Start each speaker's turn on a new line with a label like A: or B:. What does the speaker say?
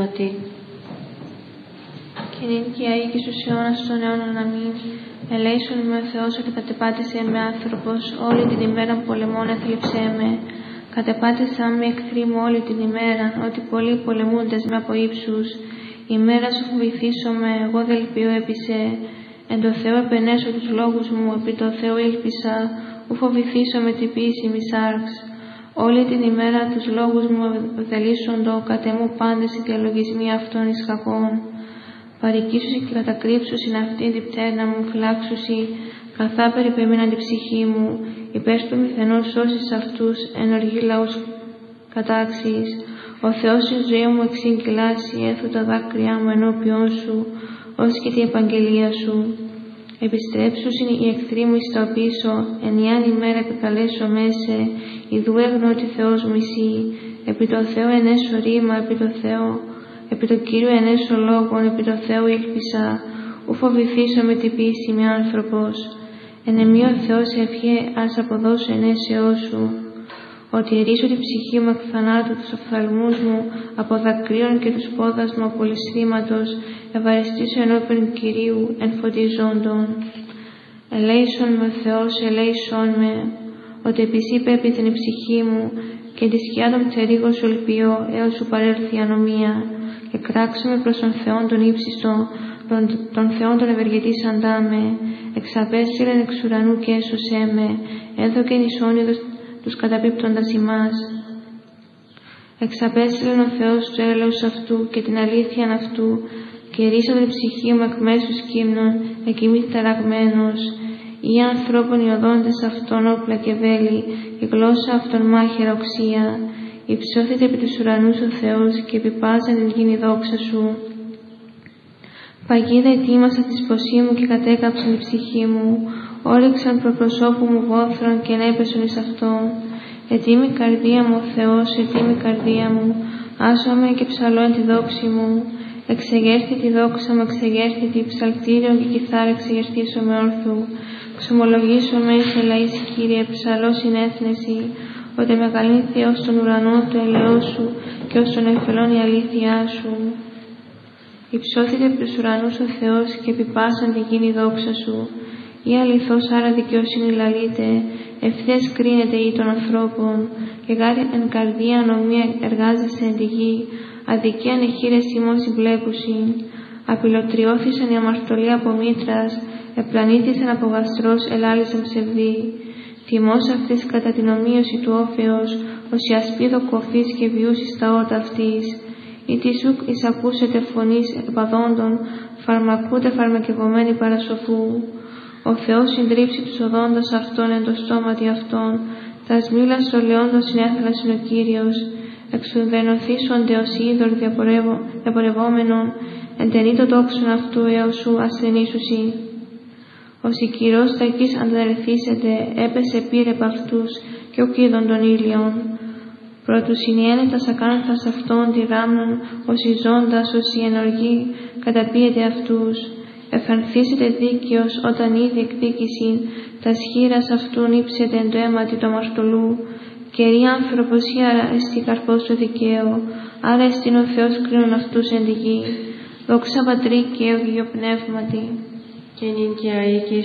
A: Κοινήν και η αίκη στους αιώνας των αιώνων αμήν. Ελέησον με ο Θεός ότι κατεπάτησε με άνθρωπος, όλη την ημέρα πολεμών έθλιψέ με. Κατεπάτησα με εχθροί μου όλη την ημέρα, ότι πολλοί πολεμούντες με από ύψους. Ημέρα σου φοβηθήσω με, εγώ δε ελπίω έπεισε. Εν το Θεό επενέσω τους λόγους μου, επί το Θεό ήλπισα, ου φοβηθήσω με την ποίηση μη σάρξ. Όλη την ημέρα τους λόγους μου ευδελίσσοντο, κατεμού πάντες οι διαλογισμοί αυτών εις κακών. Παρικήσουσι και κατακρύψουσι αυτήν την πτέρνα μου, φυλάξουσι, καθά περιπέμειναν την ψυχή μου, υπέρ του μηθενός σώσεις αυτούς, εν οργή λαούς κατάξεις. Ο Θεός η ζωή μου εξυγγυλάσει, έθου τα δάκρυά μου ενώπιον σου, ως και την επαγγελία σου. Επιστρέψουσιν οι εχθροί μου εις τα πίσω, εν ιάν ημέρα επικαλέσω μέσε, ιδού έγνω ότι Θεός μου εσύ, επί το Θεό ενέσω ρήμα, επί το Κύριο ενέσω λόγων, επί το Θεό ήλπισα, ου φοβηθήσω με την ποίηση με άνθρωπος. Εν εμή ο Θεός ευχέ, ας αποδώσω ενέσεώς σου, ότι ερίσω την ψυχή μου εκ θανάτου, τους οφθαλμούς μου από δακρύων και τους πόδας μου από λησθήματος, ευαρεστήσω ενώπιον Κυρίου εν φωτιζόντων. Ελέησον με ο Θεός, ελέησον με, ότι επισήπε επί την ψυχή μου και τη σκιά των πτερίγων σου ελπιώ, έως σου παρέλθει η ανομία, και κράξομαι προς τον Θεόν τον ύψιστο, τον Θεόν τον ευεργετής αντάμε, εξαπέστειλεν εξ ουρανού και έσωσέ με, έδωκεν εις όνειδος τους καταπίπτοντας ημάς. Εξαπέστειλεν ο Θεός του έλεος αυτού και την αλήθεια αυτού, και ρίσαν την ψυχή μου εκ μέσου σκύμνων, εκοιμήθη ταραγμένος. Ή ανθρώπων οι οδόντες αυτών όπλα και βέλη, η γλώσσα αυτών μάχαιρα οξία. Υψώθητε επί τους ουρανούς ο Θεός και επιπάζαν την γη δόξα σου. Παγίδα ετοίμασα τη σποσή μου και κατέκαψαν την ψυχή μου. Όριξαν προπροσώπου μου βόθρων και ενέπεσον εις αυτόν. Ετοίμη καρδία μου ο Θεός, ετοίμη καρδία μου, άσομαι και ψαλώ εν τη δόξη μου. Εξεγέρθη τη δόξα μου, εξεγέρθη τη ψαλτήριο και κιθάρα εξεγερθήσω με όρθου. Ξομολογήσω με εις ελαείς Κύριε, ψαλώ συνέθνεση, ότι μεγαλύνει Θεός των ουρανών του ελαιός σου και ως των εφελών η αλήθειά σου. Υψώθητε επί τους ουρανούς ο Θεός και επιπάσαν τη γη η δόξα σου. Ή αληθώς άρα δικαιοσύνη λαλείται, ευθές κρίνεται ή των ανθρώπων, και γάρι εν καρδία ανομία εργάζεσαι εν τη γη, αδικία εχείρες ημών συμπλέκουσιν. Απειλοτριώθησαν οι αμαρτωλοί από μήτρας, επλανήθησαν από γαστρός, ελάλησαν ψευδοί. Θυμός αυτής κατά την ομοίωση του όφεως, ως η ασπίδο κοφής και βιούσης τα ότα αυτής. Ή τη σουκ εισακούσετε φωνής επαδόντων, φαρμακούτε φαρμακευομένοι παρασοφού. Ο Θεός συντρίψει τους οδόντας αυτών εν το στόματι αυτών, τας μήλας ολαιόντος συνέθαλασιν ο Κύριος, εξουδενωθήσονται ως είδωρ διαπορευόμενον, εντενεί το τόξον αυτού έως σου ασθενήσουσι. Ως η κυρός τακής ανταρρεθήσεται, έπεσε πήρε επ' αυτούς, και ουκ είδον των ήλιων. Προτού συνιένετας ακάνθας αυτών τη ράμνων, ως η ζώντας, ως η ενοργή, καταπίεται αυτούς. Εφανθήσετε δίκαιος όταν ήδη εκδίκησιν, τας χείρας αυτούν ύψεται εν το αίματι του αμαρτωλού. Καιρή άνθρωπος ή άρα εστι καρπός του δικαίου, άρα εστιν ο Θεός κρίνουν αυτούς εν τη γη. Δόξα Πατρί και Υιό Πνεύματι.
B: Και νυν και αεί και